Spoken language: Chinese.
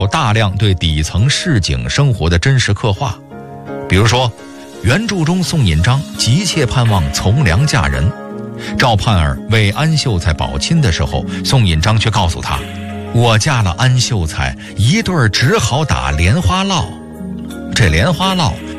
有大量对底层市井生活的真实刻画。比如说，原著中宋引章急切盼望从良嫁人，赵盼儿为安秀才保亲的时候，宋引章却告诉他：“我嫁了安秀才，一对儿只好打莲花烙。”这莲花烙